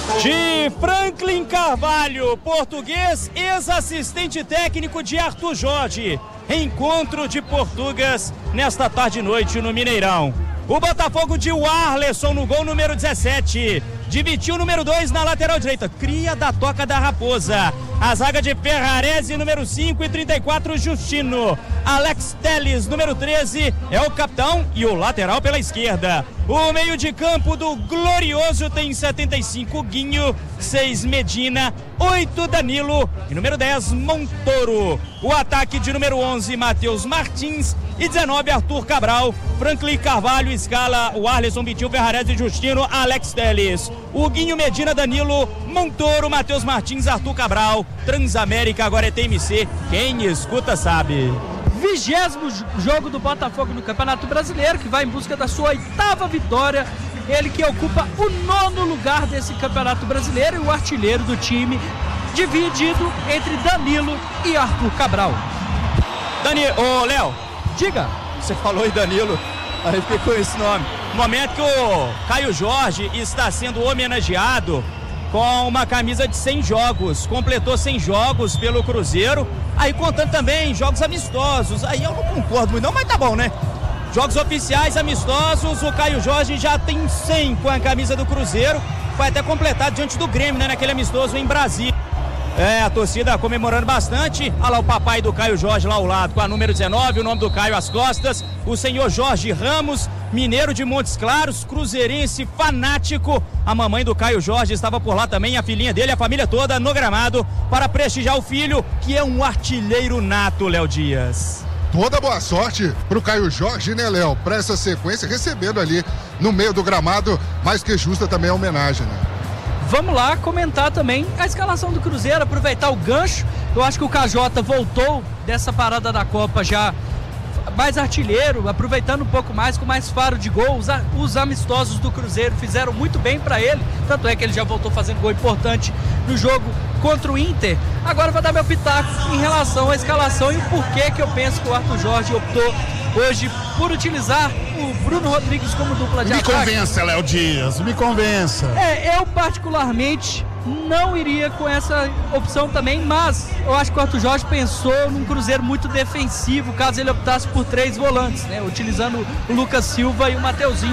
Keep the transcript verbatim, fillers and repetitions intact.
De Franklin Carvalho, português, ex-assistente técnico de Arthur Jorge. Encontro de Portugas nesta tarde e noite no Mineirão. O Botafogo de Warleson no gol número dezessete. De Vitinho, número dois na lateral direita. Cria da Toca da Raposa. A zaga de Ferrarese, número cinco e trinta e quatro, Justino. Alex Telles, número treze, é o capitão e o lateral pela esquerda. O meio de campo do Glorioso tem setenta e cinco, Guinho, seis, Medina, oito, Danilo e número dez, Montoro. O ataque de número onze, Matheus Martins e dezenove, Arthur Cabral. Franklin Carvalho escala o Arleson, Vitinho, Ferrarese, Justino, Alex Telles. O Guinho, Medina, Danilo, Montoro, Matheus Martins, Arthur Cabral. Transamérica, agora é T M C, quem escuta sabe. Vigésimo jogo do Botafogo no Campeonato Brasileiro, que vai em busca da sua oitava vitória. Ele que ocupa o nono lugar desse Campeonato Brasileiro e o artilheiro do time, dividido entre Danilo e Arthur Cabral. Danilo, ô Léo, diga. Você falou em Danilo, aí fiquei com esse nome. Momento que o Caio Jorge está sendo homenageado com uma camisa de cem jogos, completou cem jogos pelo Cruzeiro, aí contando também jogos amistosos, aí eu não concordo muito não, mas tá bom, né? Jogos oficiais amistosos, o Caio Jorge já tem cem com a camisa do Cruzeiro, foi até completado diante do Grêmio, né, naquele amistoso em Brasília. É, a torcida comemorando bastante. Olha lá o papai do Caio Jorge lá ao lado, com a número dezenove, o nome do Caio às costas. O senhor Jorge Ramos, mineiro de Montes Claros, cruzeirense fanático. A mamãe do Caio Jorge estava por lá também, a filhinha dele, a família toda no gramado, para prestigiar o filho, que é um artilheiro nato, Léo Dias. Toda boa sorte pro Caio Jorge, né, Léo? Para essa sequência, recebendo ali no meio do gramado, mais que justa também a homenagem, né? Vamos lá comentar também a escalação do Cruzeiro, aproveitar o gancho. Eu acho que o K J voltou dessa parada da Copa já mais artilheiro, aproveitando um pouco mais, com mais faro de gol. Os, os amistosos do Cruzeiro fizeram muito bem para ele, tanto é que ele já voltou fazendo gol importante no jogo contra o Inter. Agora vou dar meu pitaco em relação à escalação e o porquê que eu penso que o Arthur Jorge optou hoje por utilizar o Bruno Rodrigues como dupla de me ataque. Me convença, Léo Dias, me convença. É, eu particularmente não iria com essa opção também, mas eu acho que o Arthur Jorge pensou num Cruzeiro muito defensivo, caso ele optasse por três volantes, né? Utilizando o Lucas Silva e o Mateuzinho.